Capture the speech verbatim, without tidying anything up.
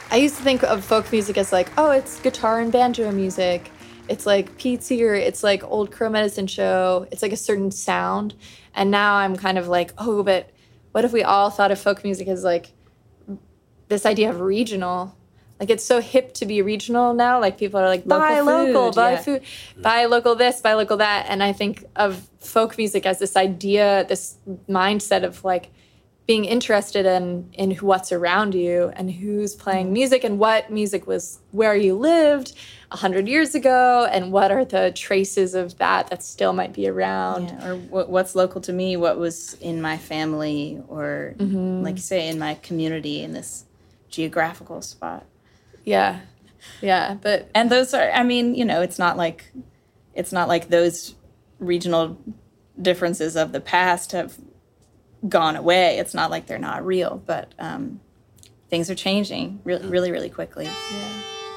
I used to think of folk music as like, oh, it's guitar and banjo music. It's like Pete Seeger. It's like old Crow Medicine Show. It's like a certain sound. And now I'm kind of like, oh, but what if we all thought of folk music as like this idea of regional? Like, it's so hip to be regional now. Like, people are like, buy local, local, food, buy yeah. food, buy local this, buy local that. And I think of folk music as this idea, this mindset of like being interested in in what's around you and who's playing music and what music was where you lived a hundred years ago and what are the traces of that that still might be around. Yeah, or what, what's local to me, what was in my family, or Mm-hmm. like you say, in my community, in this geographical spot. Yeah, yeah, but And those are, I mean, you know, it's not like, it's not like those regional differences of the past have gone away. It's not like they're not real, but um, things are changing really, really, really quickly. yeah.